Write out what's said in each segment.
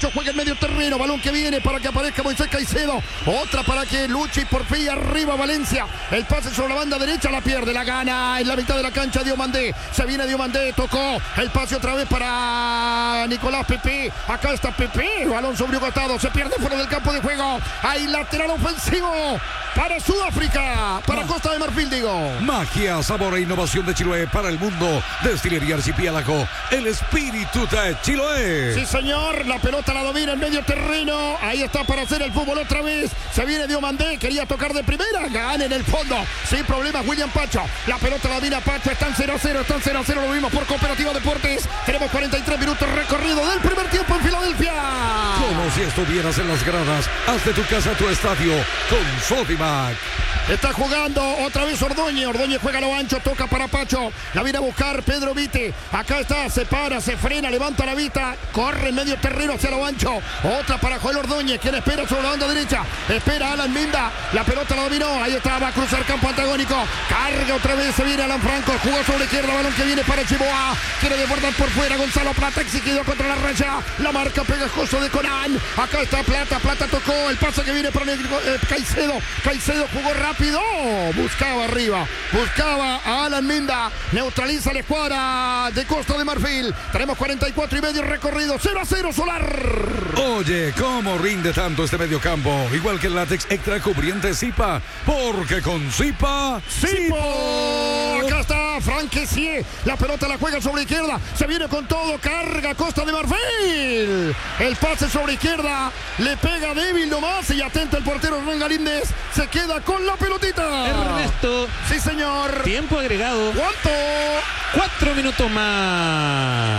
Pacho juega en medio terreno. Balón que viene para que aparezca Moisés Caicedo. Otra para que luche y por fin arriba Valencia. El pase sobre la banda derecha, la pierde, la gana en la mitad de la cancha Diomandé. Se viene Diomandé, tocó el pase otra vez para Nicolás Pepe. Acá está Pepe, balón sobre un costado, se pierde fuera del campo de juego. Hay lateral ofensivo para Sudáfrica, para Costa de Marfil, digo. Magia, sabor e innovación de Chiloé para el mundo. Destilería Arcipiélago, el espíritu de Chiloé. Sí, señor, la pelota la domina en medio terreno. Ahí está para hacer el fútbol otra vez. Se viene Diomandé, quería tocar de primera. Gana en el fondo, sin problemas William Pacho. La pelota la domina Pacho, están 0-0, lo vimos por Cooperativa Deportes. Tenemos 43 minutos recorrido del primer tiempo en Filadelfia. Como si estuvieras en las gradas. Haz de tu casa tu estadio con Sodimac. Está jugando otra vez Ordóñez. Ordóñez juega a lo ancho, toca para Pacho. La viene a buscar Pedro Vite. Acá está, se para, se frena, levanta la vista. Corre en medio terreno hacia lo ancho. Otra para Joel Ordóñez, quien espera sobre la banda derecha. Espera Alan Minda. La pelota la dominó. Ahí está, va a cruzar campo antagónico. Carga otra vez, se viene Alan Franco. Jugó sobre izquierda, balón que viene para Chiboa. Quiere desbordar por fuera. Gonzalo Plata exigido contra la raya. La marca pegajoso de Conan. Acá está Plata. Plata tocó. El pase que viene para Caicedo. Caicedo jugó rápido. Buscaba arriba. Buscaba a Alan Minda. Neutraliza la escuadra de Costa de Marfil. Tenemos 44 y medio recorrido. 0-0 Solar. Oye, ¿cómo rinde tanto este mediocampo? Igual que el látex extra cubriente Zipa. Porque con Zipa... ¡Zipo! Acá está Frank Kessié. La pelota la juega sobre izquierda. Se viene con todo. Carga Costa de Marfil. El pase sobre izquierda. Le pega débil nomás. Y atento el portero Hernán Galíndez. Se queda con la pelotita. Ernesto. Sí, señor. Tiempo agregado. ¿Cuánto? 4 minutos más.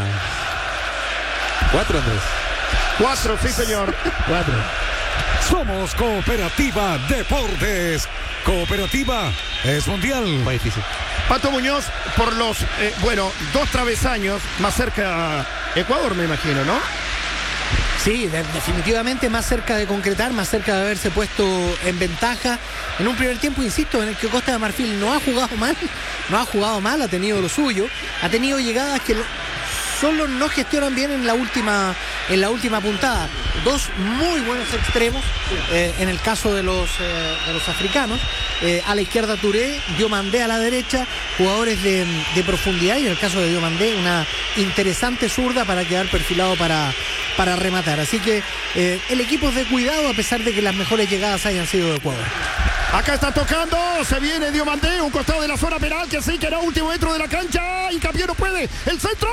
4, Andrés. 4, sí, señor. 4. Somos Cooperativa Deportes. Cooperativa es mundial. Muy difícil. Pato Muñoz, por los, 2 travesaños, más cerca Ecuador, me imagino, ¿no? Sí, definitivamente más cerca de concretar, más cerca de haberse puesto en ventaja. En un primer tiempo, insisto, en el que Costa de Marfil no ha jugado mal, ha tenido lo suyo, ha tenido llegadas que solo no gestionan bien en la última puntada. 2 muy buenos extremos, en el caso de los africanos. A la izquierda Touré, Diomandé a la derecha, jugadores de profundidad, y en el caso de Diomandé una interesante zurda para quedar perfilado para rematar. Así que el equipo es de cuidado, a pesar de que las mejores llegadas hayan sido de Ecuador. Acá está tocando, se viene Diomandé, un costado de la zona penal, que sí, que era último metro de la cancha. Hincapié no puede, el centro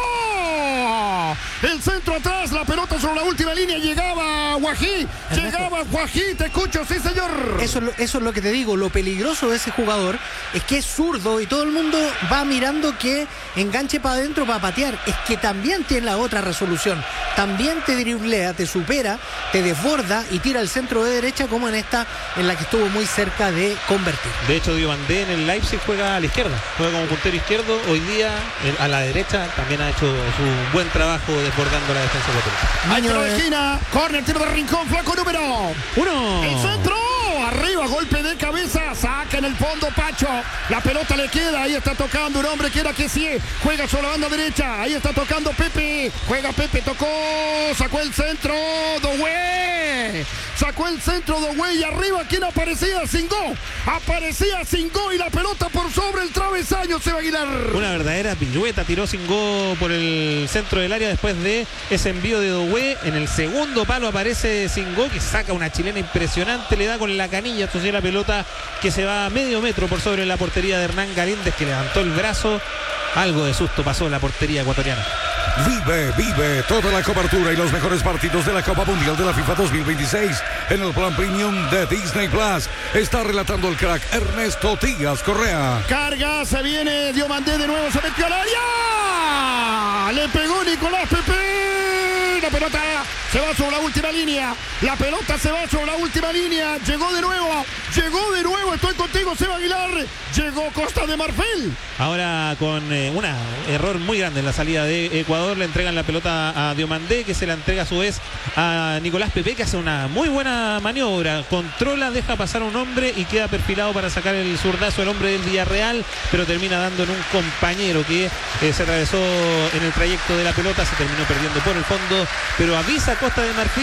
atrás, la pelota sobre la última línea, llegaba Guají, te escucho, sí señor. Eso es lo que te digo, lo peligroso de ese jugador es que es zurdo y todo el mundo va mirando que enganche para adentro para patear. Es que también tiene la otra resolución, también te driblea, te supera, te desborda y tira el centro de derecha, como en esta, en la que estuvo muy cerca de convertir. De hecho, Diomandé en el Leipzig juega a la izquierda, juega como puntero izquierdo. Hoy día a la derecha también ha hecho su buen trabajo desbordando la defensa ecuatoriana. Ahí tiro de esquina, córner, tiro de rincón, flaco número 1. El centro, arriba, golpe de cabeza, saca en el fondo Pacho. La pelota le queda, ahí está tocando un hombre que era Kessié, juega sobre la banda derecha, ahí está tocando Pepe, juega Pepe, tocó, sacó el centro, Doué. Sacó el centro Doué, y arriba, ¿quién aparecía? Singó, y la pelota por sobre el travesaño, Seba Aguilar. Una verdadera pirueta, tiró Singó por el centro del área después de ese envío de Doué. En el segundo palo aparece Singó, que saca una chilena impresionante, le da con la canilla, entonces la pelota que se va a medio metro por sobre la portería de Hernán Galíndez, que levantó el brazo. Algo de susto pasó en la portería ecuatoriana. Vive toda la cobertura y los mejores partidos de la Copa Mundial de la FIFA 2026 en el plan premium de Disney Plus. Está relatando el crack Ernesto Díaz Correa. Carga, se viene Diomandé de nuevo, se metió al área. Le pegó Nicolás Pepe. La pelota se va sobre la última línea. Llegó de nuevo. Estoy contigo, Seba Aguilar. Llegó Costa de Marfil. Ahora con un error muy grande en la salida de Ecuador, le entregan la pelota a Diomandé, que se la entrega a su vez a Nicolás Pepe, que hace una muy buena maniobra, controla, deja pasar a un hombre y queda perfilado para sacar el zurdazo, el hombre del Villarreal, pero termina dando en un compañero que se atravesó en el trayecto de la pelota, se terminó perdiendo por el fondo, pero avisa Costa de Marfil